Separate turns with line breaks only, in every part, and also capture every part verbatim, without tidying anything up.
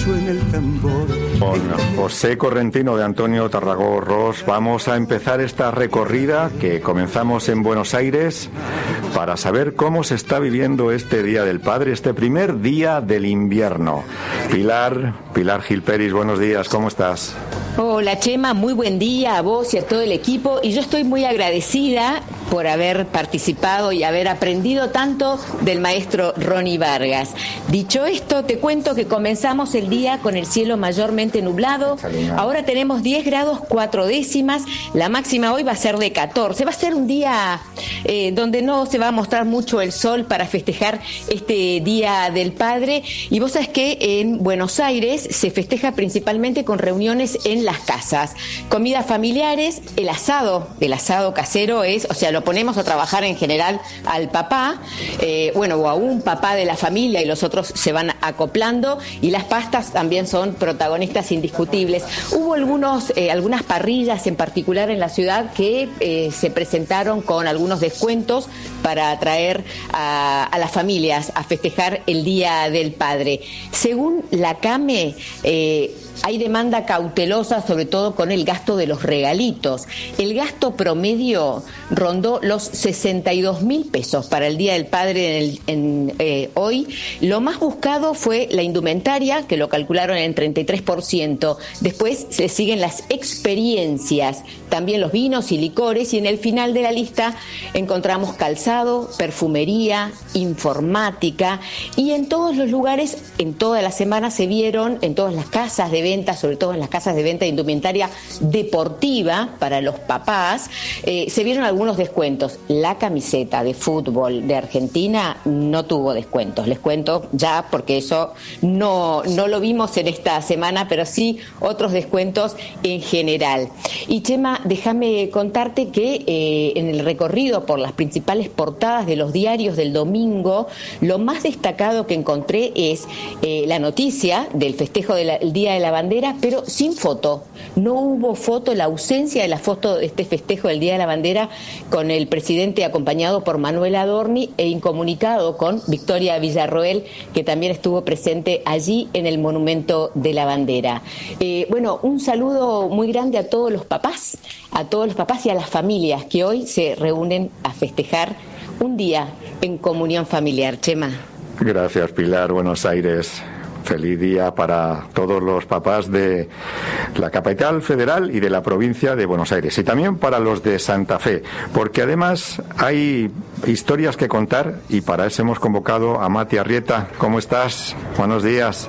suene el tambor.
Con José Correntino de Antonio Tarragó Ros vamos a empezar esta recorrida que comenzamos en Buenos Aires para saber cómo se está viviendo este Día del Padre, este primer día del invierno. Pilar, Pilar Gil Peris, buenos días, ¿cómo estás?
Hola Chema, muy buen día a vos y a todo el equipo, y yo estoy muy agradecida por haber participado y haber aprendido tanto del maestro Ronnie Vargas. Dicho esto, te cuento que comenzamos el día con el cielo mayormente nublado. Ahora tenemos diez grados cuatro décimas, la máxima hoy va a ser de catorce. Va a ser un día eh, donde no se va a mostrar mucho el sol para festejar este Día del Padre, y vos sabés que en Buenos Aires se festeja principalmente con reuniones en las casas, comidas familiares, el asado, el asado casero es, o sea, lo ponemos a trabajar en general al papá, eh, bueno, o a un papá de la familia, y los otros se van acoplando, y las pastas también son protagonistas indiscutibles. Hubo algunos, eh, algunas parrillas en particular en la ciudad que eh, se presentaron con algunos descuentos para atraer a, a las familias a festejar el Día del Padre. Según la CAME, eh, hay demanda cautelosa, sobre todo con el gasto de los regalitos. El gasto promedio rondó los sesenta y dos mil pesos para el Día del Padre en el, en, eh, hoy. Lo más buscado fue la indumentaria, que lo calcularon en treinta y tres por ciento. Después se siguen las experiencias, también los vinos y licores, y en el final de la lista encontramos calzado, perfumería, informática, y en todos los lugares, en toda la semana se vieron, en todas las casas de venta, sobre todo en las casas de venta de indumentaria deportiva para los papás, eh, se vieron algunos descuentos. La camiseta de fútbol de Argentina no tuvo descuentos, les cuento ya, porque eso no, no lo vimos en esta semana, pero sí otros descuentos en general. Y Chema, déjame contarte que eh, en el recorrido por las principales portadas de los diarios del domingo, lo más destacado que encontré es eh, la noticia del festejo del Día de la Bandera, pero sin foto. No hubo foto, la ausencia de la foto de este festejo del Día de la Bandera, con el presidente acompañado por Manuel Adorni e incomunicado con Victoria Villarroel, que también estuvo presente allí en el Monumento de la Bandera. Eh, bueno, un saludo muy grande a todos los papás, a todos los papás y a las familias que hoy se reúnen a festejar un día en comunión familiar. Chema.
Gracias, Pilar. Buenos Aires. Feliz día para todos los papás de la capital federal y de la provincia de Buenos Aires, y también para los de Santa Fe, porque además hay historias que contar, y para eso hemos convocado a Mati Arrieta. ¿Cómo estás? Buenos días.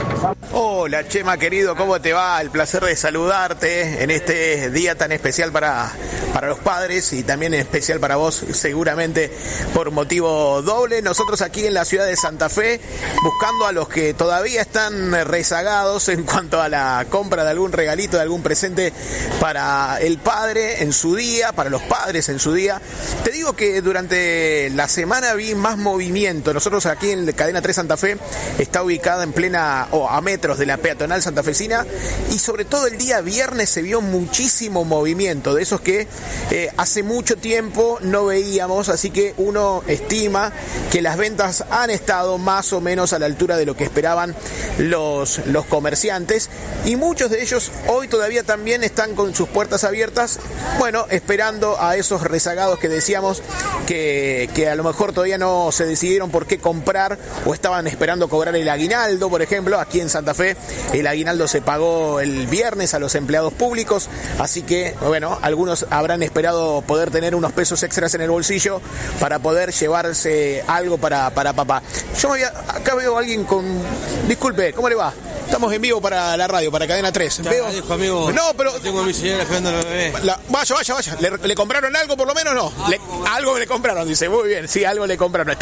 Hola Chema querido, ¿cómo te va? El placer de saludarte en este día tan especial para, para los padres, y también especial para vos, seguramente por motivo doble. Nosotros aquí en la ciudad de Santa Fe, buscando a los que todavía están rezagados en cuanto a la compra de algún regalito, de algún presente para el padre en su día, para los padres en su día. Te digo que durante la semana vi más movimiento. Nosotros aquí en Cadena tres Santa Fe está ubicada en plena, o a metros de la peatonal santafesina, y sobre todo el día viernes se vio muchísimo movimiento, de esos que eh, hace mucho tiempo no veíamos, así que uno estima que las ventas han estado más o menos a la altura de lo que esperaban los, los comerciantes, y muchos de ellos hoy todavía también están con sus puertas abiertas, bueno, esperando a esos rezagados que decíamos que, que a lo mejor todavía no se decidieron por qué comprar, o estaban esperando cobrar el aguinaldo, por ejemplo. Aquí en Santa Fe el aguinaldo se pagó el viernes a los empleados públicos, así que bueno, algunos habrán esperado poder tener unos pesos extras en el bolsillo para poder llevarse algo para, para papá. Yo me voy a, acá veo a alguien con... Disculpe, ¿cómo le va? Estamos en vivo para la radio, para Cadena tres.
Ya,
veo...
dijo, amigo,
no, pero...
tengo a mi señora esperando al bebé.
La... Vaya, vaya, vaya. ¿Le, ¿Le compraron algo por lo menos? No. Le... Algo le compraron, dice. Muy bien, sí, algo le compraron. Está